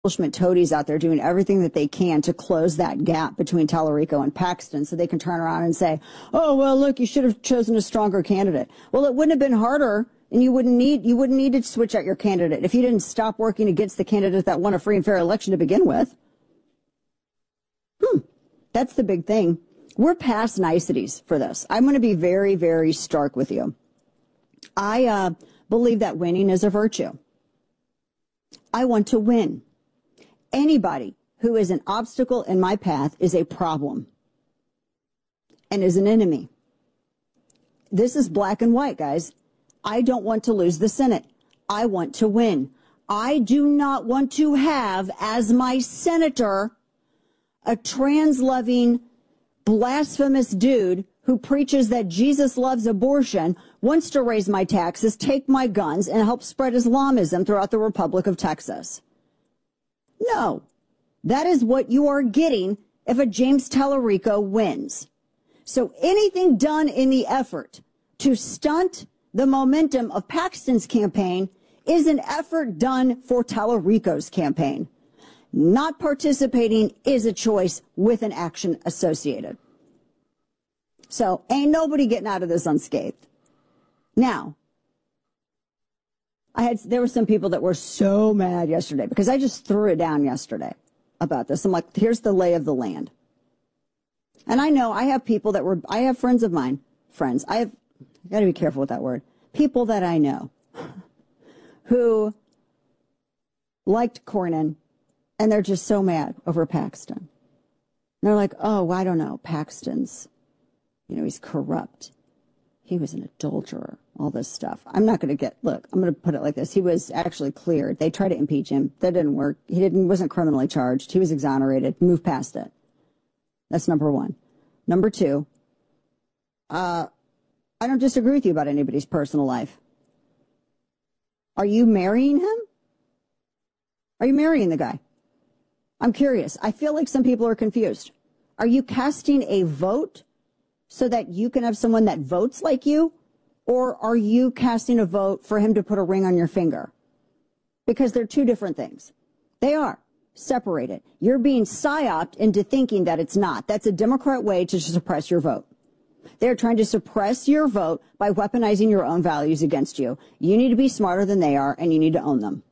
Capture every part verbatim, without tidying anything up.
establishment toadies out there doing everything that they can to close that gap between Tallarico and Paxton so they can turn around and say, oh, well, look, you should have chosen a stronger candidate. Well, it wouldn't have been harder, and you wouldn't need you wouldn't need to switch out your candidate if you didn't stop working against the candidate that won a free and fair election to begin with. Hmm. That's the big thing. We're past niceties for this. I'm going to be very, very stark with you. I uh, believe that winning is a virtue. I want to win. Anybody who is an obstacle in my path is a problem and is an enemy. This is black and white, guys. I don't want to lose the Senate. I want to win. I do not want to have as my senator a trans-loving, blasphemous dude who preaches that Jesus loves abortion, wants to raise my taxes, take my guns, and help spread Islamism throughout the Republic of Texas. No, that is what you are getting if a James Tallarico wins. So anything done in the effort to stunt the momentum of Paxton's campaign is an effort done for Tallarico's campaign. Not participating is a choice with an action associated. So ain't nobody getting out of this unscathed. Now, I had there were some people that were so mad yesterday because I just threw it down yesterday about this. I'm like, here's the lay of the land. And I know I have people that were, I have friends of mine, friends, I have, I got to be careful with that word, people that I know who liked Cornyn, and they're just so mad over Paxton. And they're like, oh, I don't know, Paxton's, you know, he's corrupt. He was an adulterer, all this stuff. I'm not going to get, look, I'm going to put it like this. He was actually cleared. They tried to impeach him. That didn't work. He didn't, wasn't criminally charged. He was exonerated. Move past it. That's number one. Number two, uh, I don't disagree with you about anybody's personal life. Are you marrying him? Are you marrying the guy? I'm curious. I feel like some people are confused. Are you casting a vote so that you can have someone that votes like you? Or are you casting a vote for him to put a ring on your finger? Because they're two different things. They are separated. You're being psyoped into thinking that it's not. That's a Democrat way to suppress your vote. They're trying to suppress your vote by weaponizing your own values against you. You need to be smarter than they are, and you need to own them.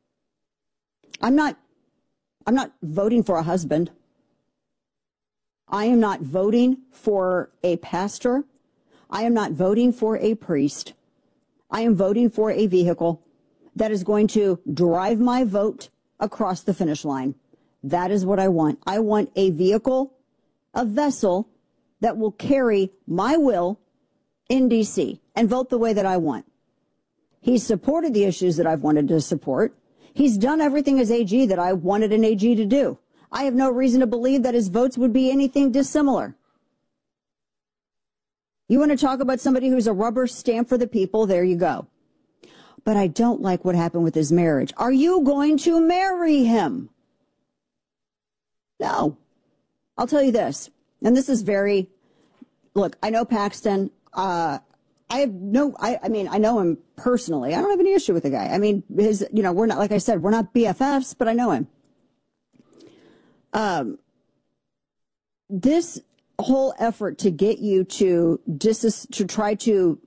I'm not, I'm not voting for a husband. I am not voting for a pastor. I am not voting for a priest. I am voting for a vehicle that is going to drive my vote across the finish line. That is what I want. I want a vehicle, a vessel that will carry my will in D C and vote the way that I want. He's supported the issues that I've wanted to support. He's done everything as A G that I wanted an A G to do. I have no reason to believe that his votes would be anything dissimilar. You want to talk about somebody who's a rubber stamp for the people? There you go. But I don't like what happened with his marriage. Are you going to marry him? No. I'll tell you this, and this is very, look, I know Paxton. Uh, I have no, I, I mean, I know him personally. I don't have any issue with the guy. I mean, his, you know, we're not, like I said, we're not B F Fs, but I know him. Um, this whole effort to get you to dis, to try to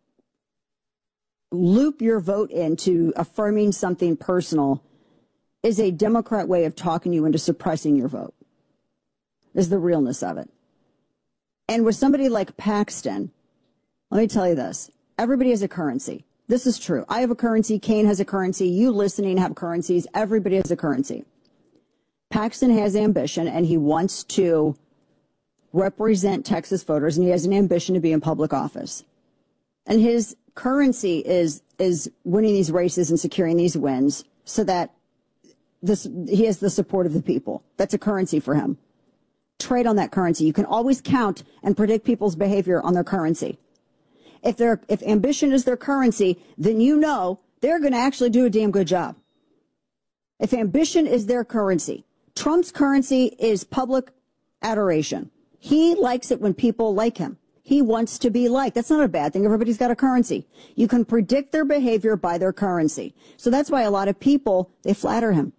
loop your vote into affirming something personal is a Democrat way of talking you into suppressing your vote, is the realness of it. And with somebody like Paxton, let me tell you this. Everybody has a currency. This is true. I have a currency. Kane has a currency. You listening have currencies. Everybody has a currency. Paxton has ambition, and he wants to represent Texas voters, and he has an ambition to be in public office. And his currency is is winning these races and securing these wins so that this he has the support of the people. That's a currency for him. Trade on that currency. You can always count and predict people's behavior on their currency. If they're, if ambition is their currency, then you know they're going to actually do a damn good job. If ambition is their currency, Trump's currency is public adoration. He likes it when people like him. He wants to be liked. That's not a bad thing. Everybody's got a currency. You can predict their behavior by their currency. So that's why a lot of people, they flatter him.